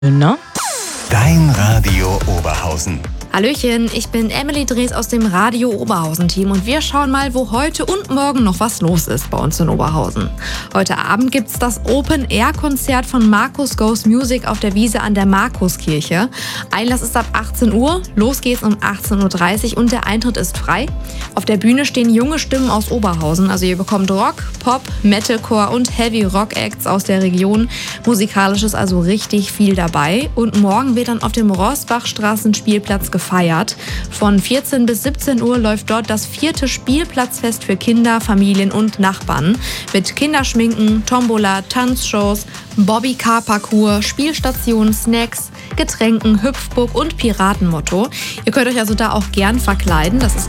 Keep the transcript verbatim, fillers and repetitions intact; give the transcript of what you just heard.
Ne? Dein Radio Oberhausen. Hallöchen, ich bin Emily Drees aus dem Radio Oberhausen-Team und wir schauen mal, wo heute und morgen noch was los ist bei uns in Oberhausen. Heute Abend gibt's das Open-Air-Konzert von Markus Goes Music auf der Wiese an der Markuskirche. Einlass ist ab achtzehn Uhr, los geht's um achtzehn Uhr dreißig und der Eintritt ist frei. Auf der Bühne stehen junge Stimmen aus Oberhausen, also ihr bekommt Rock, Pop, Metalcore und Heavy-Rock-Acts aus der Region. Musikalisch ist also richtig viel dabei und morgen wird dann auf dem Roßbachstraßen-Spielplatz gefeiert. Gefeiert. Von vierzehn bis siebzehn Uhr läuft dort das vierte Spielplatzfest für Kinder, Familien und Nachbarn mit Kinderschminken, Tombola, Tanzshows, Bobby-Car-Parcours, Spielstationen, Snacks, Getränken, Hüpfburg und Piratenmotto. Ihr könnt euch also da auch gern verkleiden. Das ist